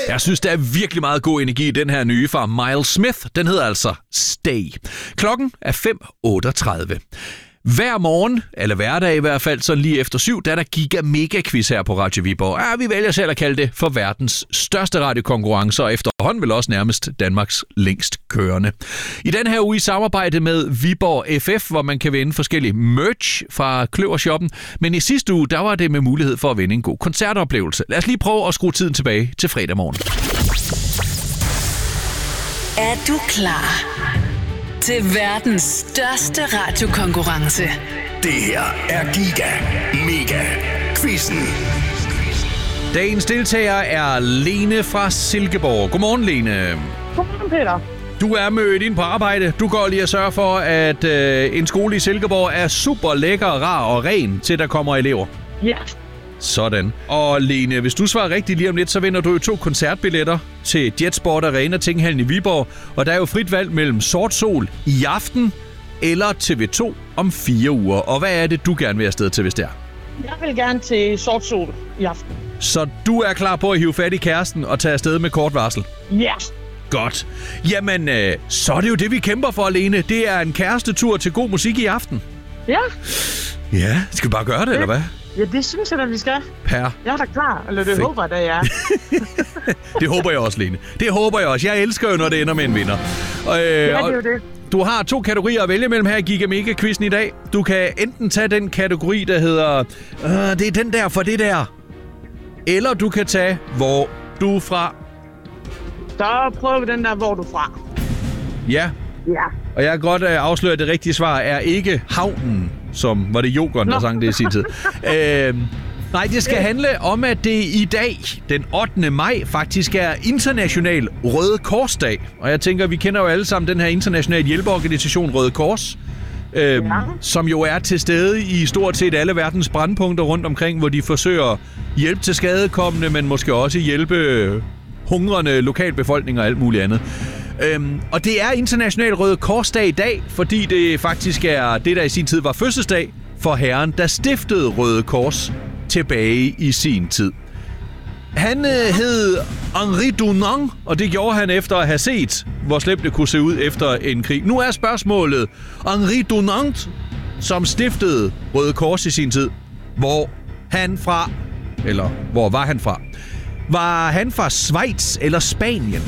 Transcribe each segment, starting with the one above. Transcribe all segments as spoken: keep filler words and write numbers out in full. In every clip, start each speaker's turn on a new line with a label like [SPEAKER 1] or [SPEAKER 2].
[SPEAKER 1] Jeg synes, der er virkelig meget god energi i den her nye fra Miles Smith. Den hedder altså Stay. Klokken er fem otteogtredive. Hver morgen, eller hverdag i hvert fald, så lige efter syv, der er der giga mega quiz her på Radio Viborg. Ja, vi vælger selv at kalde det for verdens største radiokonkurrence, og efterhånden vel også nærmest Danmarks længst kørende. I den her uge i samarbejde med Viborg F F, hvor man kan vinde forskellige merch fra Kløvershoppen. Men i sidste uge, der var det med mulighed for at vinde en god koncertoplevelse. Lad os lige prøve at skrue tiden tilbage til fredag morgen.
[SPEAKER 2] Er du klar til verdens største radiokonkurrence?
[SPEAKER 3] Det her er Giga Mega Quizzen.
[SPEAKER 1] Dagens deltager er Lene fra Silkeborg. Godmorgen, Lene.
[SPEAKER 4] Godmorgen, Peter.
[SPEAKER 1] Du er mødt ind på arbejde. Du går lige og sørger for, at øh, en skole i Silkeborg er super lækker, rar og ren, til der kommer elever.
[SPEAKER 4] Ja.
[SPEAKER 1] Sådan. Og Lene, hvis du svarer rigtigt lige om lidt, så vinder du jo to koncertbilletter til Jetsport Arena Tinghallen i Viborg. Og der er jo frit valg mellem Sort Sol i aften eller T V to om fire uger. Og hvad er det, du gerne vil afsted til, hvis det er?
[SPEAKER 4] Jeg vil gerne til Sort Sol i aften.
[SPEAKER 1] Så du er klar på at hive fat i kæresten og tage afsted med kort varsel?
[SPEAKER 4] Ja.
[SPEAKER 1] Godt. Jamen, øh, så er det jo det, vi kæmper for, Lene. Det er en kærestetur til god musik i aften.
[SPEAKER 4] Ja.
[SPEAKER 1] Ja, skal vi bare gøre det, ja. Eller hvad?
[SPEAKER 4] Ja, det synes jeg da, vi skal.
[SPEAKER 1] Per.
[SPEAKER 4] Jeg er da klar, eller det Fik. håber jeg da, jeg er.
[SPEAKER 1] Det håber jeg også, Lene. Det håber jeg også. Jeg elsker jo, når det ender med en vinder. Og, øh,
[SPEAKER 4] ja, det er jo det.
[SPEAKER 1] Du har to kategorier at vælge mellem her i Giga Mega Quizzen i dag. Du kan enten tage den kategori, der hedder, øh, det er den der for det der. Eller du kan tage, hvor du er fra.
[SPEAKER 4] Så prøver vi den der, hvor du er fra.
[SPEAKER 1] Ja.
[SPEAKER 4] Ja.
[SPEAKER 1] Og jeg kan godt uh, afsløre, at det rigtige svar er ikke havnen, som var det Jokeren, der sang det i sin tid. øh, nej, det skal handle om, at det i dag, den ottende maj, faktisk er International Røde Korsdag. Og jeg tænker, vi kender jo alle sammen den her internationale hjælpeorganisation Røde Kors, øh, ja. som jo er til stede i stort set alle verdens brandpunkter rundt omkring, hvor de forsøger hjælp til skadekommende, men måske også hjælpe hungrende lokalbefolkning og alt muligt andet. Øhm, og det er International Røde Korsdag i dag, fordi det faktisk er det, der i sin tid var fødselsdag for herren, der stiftede Røde Kors tilbage i sin tid. Han øh, hed Henri Dunant, og det gjorde han efter at have set, hvor slemt det kunne se ud efter en krig. Nu er spørgsmålet, Henri Dunant, som stiftede Røde Kors i sin tid, hvor han fra, eller hvor var han fra? Var han fra Schweiz eller Spanien?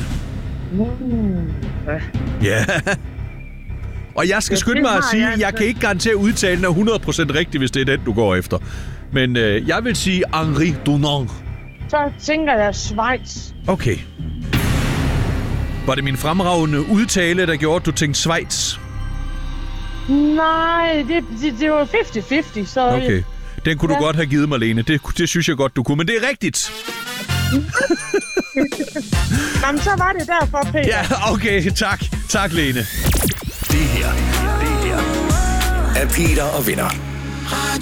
[SPEAKER 1] Ja. Og jeg skal skynde mig at sige, at jeg kan ikke garantere udtalen af hundrede procent rigtigt, hvis det er den, du går efter. Men øh, jeg vil sige Henri Dunant.
[SPEAKER 4] Så tænker jeg Schweiz.
[SPEAKER 1] Okay. Var det min fremragende udtale, der gjorde, at du tænkte Schweiz?
[SPEAKER 4] Nej, det, det, det var halvtreds halvtreds, så...
[SPEAKER 1] Okay. Den kunne
[SPEAKER 4] ja.
[SPEAKER 1] du godt have givet mig, Lene. Det, det synes jeg godt, du kunne. Men det er rigtigt.
[SPEAKER 4] Jamen, så var det derfor, Peter.
[SPEAKER 1] Ja, okay. Tak. Tak, Lene.
[SPEAKER 3] Det her, det her er Peter og Venner.